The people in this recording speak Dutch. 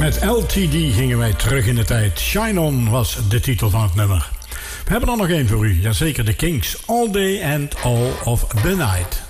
Met LTD gingen wij terug in de tijd. Shine On was de titel van het nummer. We hebben er nog één voor u. Jazeker, de Kinks. All Day and All of the Night.